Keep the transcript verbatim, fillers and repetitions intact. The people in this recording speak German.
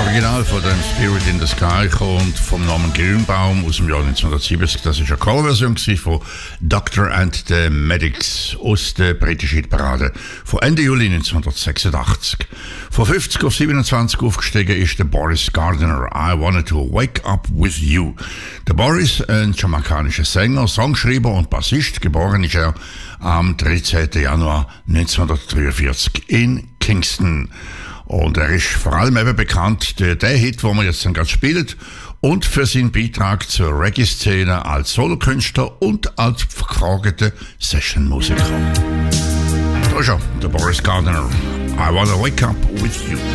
Original von dem Spirit in the Sky kommt vom Namen Grünbaum aus dem Jahr neunzehnhundertsiebzig. Das ist eine Coverversion von Doctor and the Medics aus der britischen Hitparade von Ende Juli neunzehnhundertsechsundachtzig. Von fünfzig auf siebenundzwanzig aufgestiegen ist der Boris Gardiner. I Wanted to Wake Up With You. Der Boris, ein jamaikanischer Sänger, Songschreiber und Bassist, geboren ist er am dreizehnten Januar neunzehnhundertdreiundvierzig in Kingston. Und er ist vor allem eben bekannt, der, der Hit, den wir jetzt dann gerade spielen, und für seinen Beitrag zur Reggae-Szene als Solokünstler und als gefragter Session-Musiker. Da ist er, der Boris Gardiner. I Wanna Wake Up With You.